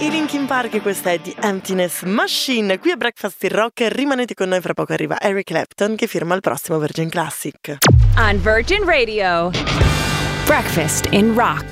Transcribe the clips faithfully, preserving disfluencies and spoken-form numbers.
i Linkin Park, questa è The Emptiness Machine. Qui è Breakfast in Rock, rimanete con noi, fra poco arriva Eric Clapton che firma il prossimo Virgin Classic. On Virgin Radio, Breakfast in Rock.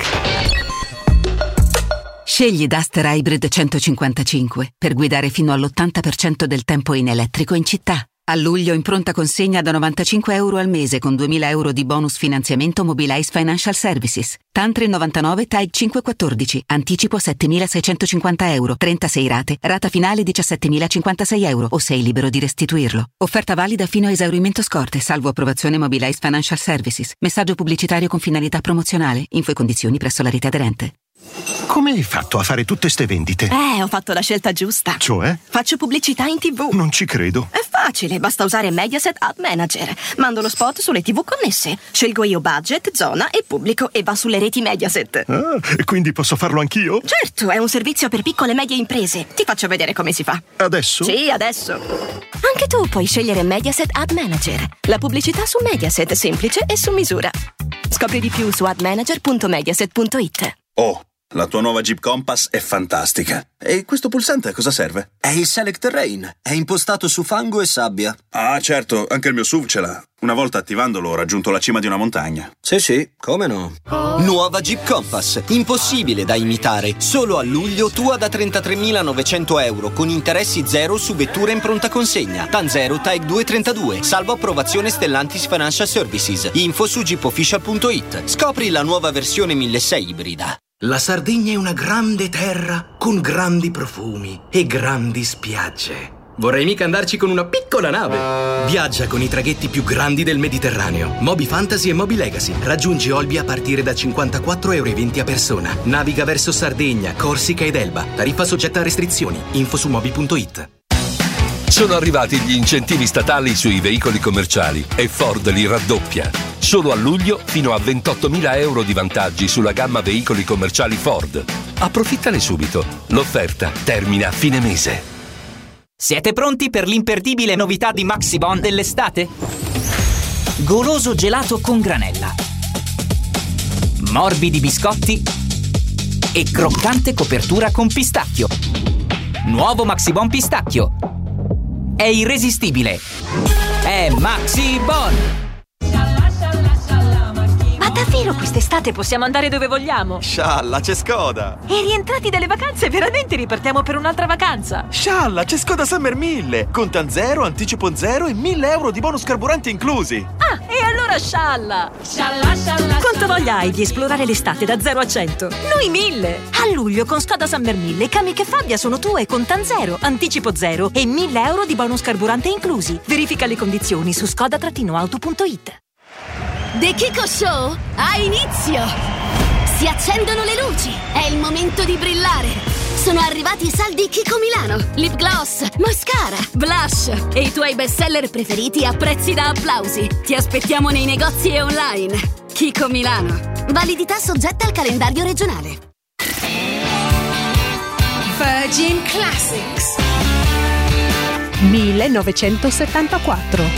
Scegli Duster Hybrid centocinquantacinque per guidare fino all'ottanta per cento del tempo in elettrico in città. A luglio in pronta consegna da novantacinque euro al mese con duemila euro di bonus finanziamento Mobilize Financial Services. Tantri novantanove T A I cinquecentoquattordici. Anticipo settemilaseicentocinquanta euro. trentasei rate. Rata finale diciassettemilacinquantasei euro o sei libero di restituirlo. Offerta valida fino a esaurimento scorte, salvo approvazione Mobilize Financial Services. Messaggio pubblicitario con finalità promozionale. Info e condizioni presso la rete aderente. Come hai fatto a fare tutte ste vendite? Eh, ho fatto la scelta giusta. Cioè? Faccio pubblicità in tivù. Non ci credo. È facile, basta usare Mediaset Ad Manager. Mando lo spot sulle tivù connesse. Scelgo io budget, zona e pubblico e va sulle reti Mediaset. Ah, e quindi posso farlo anch'io? Certo, è un servizio per piccole e medie imprese. Ti faccio vedere come si fa. Adesso? Sì, adesso. Anche tu puoi scegliere Mediaset Ad Manager. La pubblicità su Mediaset, semplice e su misura. Scopri di più su admanager punto mediaset punto it. Oh, la tua nuova Jeep Compass è fantastica. E questo pulsante a cosa serve? È il Select Terrain. È impostato su fango e sabbia. Ah, certo, anche il mio S U V ce l'ha. Una volta attivandolo ho raggiunto la cima di una montagna. Sì, sì, come no? Nuova Jeep Compass. Impossibile da imitare. Solo a luglio tua da trentatremilanovecento euro con interessi zero su vetture in pronta consegna. TAN zero T A E C duecentotrentadue. Salvo approvazione Stellantis Financial Services. Info su jeep official punto it. Scopri la nuova versione milleseicento ibrida. La Sardegna è una grande terra con grandi profumi e grandi spiagge. Vorrei mica andarci con una piccola nave. Viaggia con i traghetti più grandi del Mediterraneo. Moby Fantasy e Moby Legacy. Raggiungi Olbia a partire da cinquantaquattro euro e venti a persona. Naviga verso Sardegna, Corsica ed Elba. Tariffa soggetta a restrizioni. Info su moby punto it. Sono arrivati gli incentivi statali sui veicoli commerciali e Ford li raddoppia. Solo a luglio fino a ventottomila euro di vantaggi sulla gamma veicoli commerciali Ford. Approfittane subito. L'offerta termina a fine mese. Siete pronti per l'imperdibile novità di Maxibon dell'estate? Goloso gelato con granella, morbidi biscotti e croccante copertura con pistacchio. Nuovo Maxibon pistacchio. È irresistibile. È Maxibon. Ma davvero quest'estate possiamo andare dove vogliamo? Scialla, c'è Skoda! E rientrati dalle vacanze veramente ripartiamo per un'altra vacanza? Scialla, c'è Skoda Summer mille! Con TAN zero, anticipo zero e mille euro di bonus carburanti inclusi! Ah, e allora scialla! Scialla, scialla! Quanto voglia hai di esplorare l'estate da zero a cento? Noi mille! A luglio con Skoda Summer mille, Kamiq e Fabia sono tue con TAN zero, anticipo zero e mille euro di bonus carburante inclusi. Verifica le condizioni su skoda auto punto it. The Kiko Show ha inizio! Si accendono le luci, è il momento di brillare! Sono arrivati i saldi Kiko Milano, lip gloss, mascara, blush e i tuoi bestseller preferiti a prezzi da applausi. Ti aspettiamo nei negozi e online. Kiko Milano. Validità soggetta al calendario regionale. Virgin Classics millenovecentosettantaquattro.